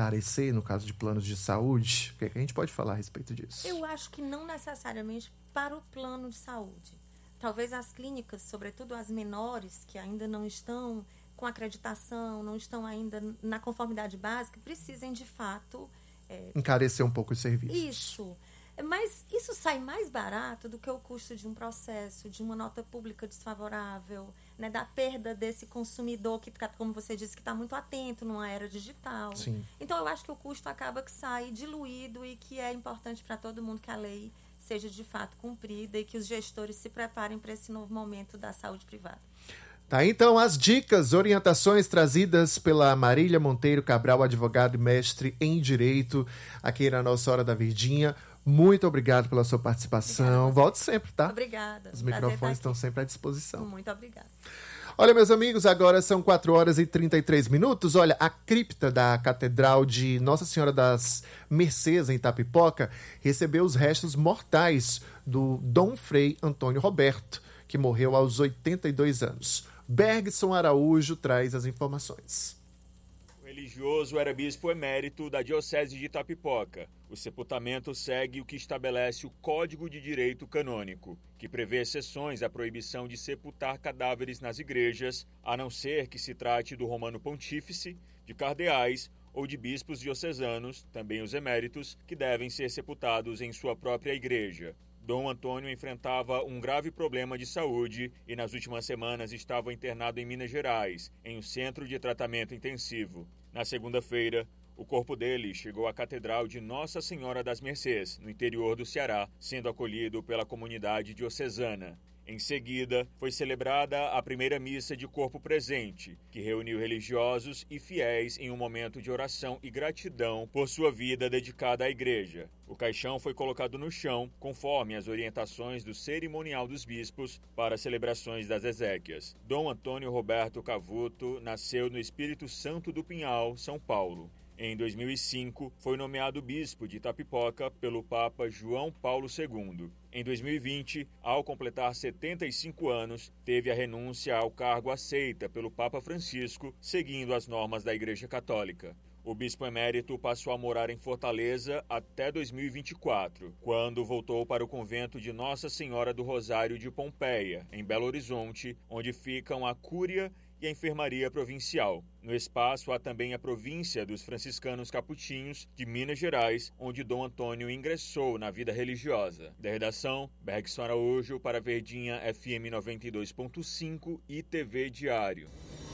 encarecer no caso de planos de saúde? O que a gente pode falar a respeito disso? Eu acho que não necessariamente para o plano de saúde. Talvez as clínicas, sobretudo as menores, que ainda não estão com acreditação, não estão ainda na conformidade básica, precisem de fato... encarecer um pouco os serviços. Isso. Mas isso sai mais barato do que o custo de um processo, de uma nota pública desfavorável, né, da perda desse consumidor que, como você disse, que está muito atento numa era digital. Sim. Então, eu acho que o custo acaba que sai diluído e que é importante para todo mundo que a lei seja de fato cumprida e que os gestores se preparem para esse novo momento da saúde privada. Tá, então as dicas, orientações trazidas pela Marília Monteiro Cabral, advogada e mestre em Direito, aqui na nossa Hora da Verdinha. Muito obrigado pela sua participação. Volte sempre, tá? Obrigada. Os microfones estão sempre à disposição. Muito obrigada. Olha, meus amigos, agora são 4h33. Olha, a cripta da Catedral de Nossa Senhora das Mercês, em Itapipoca, recebeu os restos mortais do Dom Frei Antônio Roberto, que morreu aos 82 anos. Bergson Araújo traz as informações. O religioso era bispo emérito da Diocese de Itapipoca. O sepultamento segue o que estabelece o Código de Direito Canônico, que prevê exceções à proibição de sepultar cadáveres nas igrejas, a não ser que se trate do Romano Pontífice, de cardeais ou de bispos diocesanos, também os eméritos, que devem ser sepultados em sua própria igreja. Dom Antônio enfrentava um grave problema de saúde e nas últimas semanas estava internado em Minas Gerais, em um centro de tratamento intensivo. Na segunda-feira, o corpo dele chegou à Catedral de Nossa Senhora das Mercês, no interior do Ceará, sendo acolhido pela comunidade diocesana. Em seguida, foi celebrada a primeira missa de corpo presente, que reuniu religiosos e fiéis em um momento de oração e gratidão por sua vida dedicada à igreja. O caixão foi colocado no chão, conforme as orientações do cerimonial dos bispos para celebrações das exéquias. Dom Antônio Roberto Cavuto nasceu no Espírito Santo do Pinhal, São Paulo. Em 2005, foi nomeado bispo de Itapipoca pelo Papa João Paulo II. Em 2020, ao completar 75 anos, teve a renúncia ao cargo aceita pelo Papa Francisco, seguindo as normas da Igreja Católica. O bispo emérito passou a morar em Fortaleza até 2024, quando voltou para o convento de Nossa Senhora do Rosário de Pompeia, em Belo Horizonte, onde ficam a Cúria e a Enfermaria Provincial. No espaço há também a província dos franciscanos capuchinhos de Minas Gerais, onde Dom Antônio ingressou na vida religiosa. Da redação, Bergson Araújo para Verdinha FM 92.5 e TV Diário.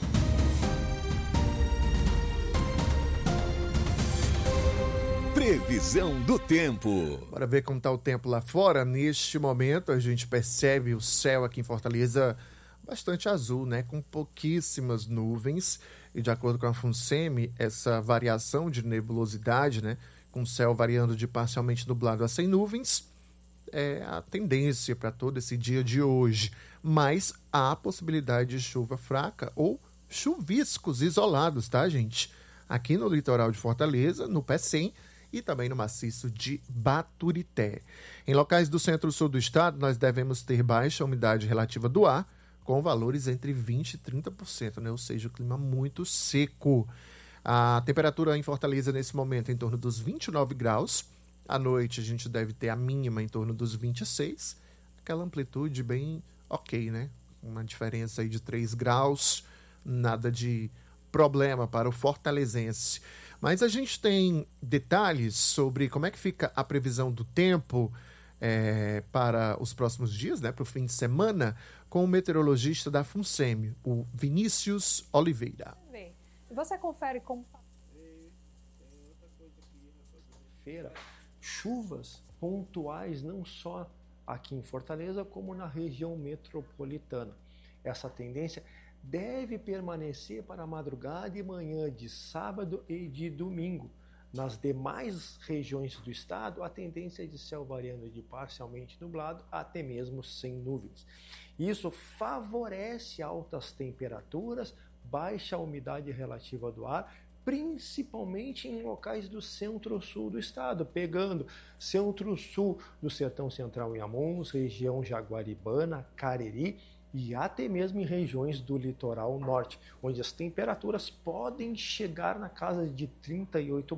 Previsão do tempo. Bora ver como está o tempo lá fora. Neste momento a gente percebe o céu aqui em Fortaleza bastante azul, né? Com pouquíssimas nuvens. E de acordo com a FUNSEMI, essa variação de nebulosidade, né? Com o céu variando de parcialmente nublado a sem nuvens, é a tendência para todo esse dia de hoje. Mas há possibilidade de chuva fraca ou chuviscos isolados, tá, gente? Aqui no litoral de Fortaleza, no Pecém e também no maciço de Baturité. Em locais do centro-sul do estado, nós devemos ter baixa umidade relativa do ar, com valores entre 20% e 30%, né? Ou seja, o clima muito seco. A temperatura em Fortaleza nesse momento é em torno dos 29 graus. À noite a gente deve ter a mínima em torno dos 26. Aquela amplitude bem ok, né? Uma diferença aí de 3 graus, nada de problema para o fortalezense. Mas a gente tem detalhes sobre como é que fica a previsão do tempo para os próximos dias, né? Para o fim de semana, com o meteorologista da FUNSEMI, o Vinícius Oliveira. Você confere como... Chuvas pontuais não só aqui em Fortaleza, como na região metropolitana. Essa tendência deve permanecer para a madrugada e manhã de sábado e de domingo. Nas demais regiões do estado, a tendência é de céu variando de parcialmente nublado até mesmo sem nuvens. Isso favorece altas temperaturas, baixa umidade relativa do ar, principalmente em locais do centro-sul do estado, pegando centro-sul do Sertão Central em Amuns, região Jaguaribana, Cariri e até mesmo em regiões do litoral norte, onde as temperaturas podem chegar na casa de 38